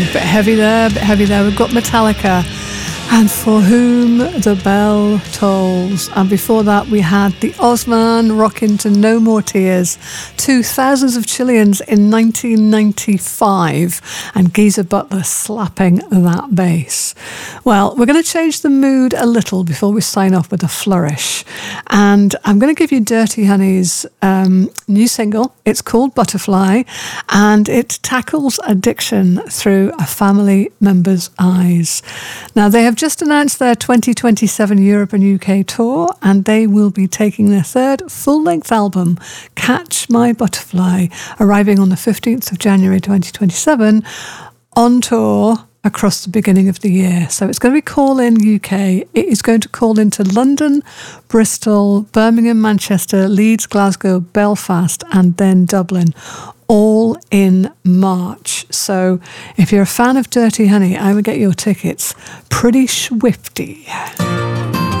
Bit heavy there. We've got Metallica and For Whom the Bell Tolls. And before that, we had the Osman rocking to No More Tears to Thousands of Chileans in 1995, and Geezer Butler slapping that bass. Well, we're going to change the mood a little before we sign off with a flourish. And I'm going to give you Dirty Honey's new single. It's called Butterfly, and it tackles addiction through a family member's eyes. Now, they have just announced their 2027 Europe and UK tour, and they will be taking their third full-length album, Catch My Butterfly, arriving on the 15th of January 2027, on tour across the beginning of the year. So it's going to be Call In UK. It is going to call into London, Bristol, Birmingham, Manchester, Leeds, Glasgow, Belfast, and then Dublin, all in March. So if you're a fan of Dirty Honey, I would get your tickets pretty swifty.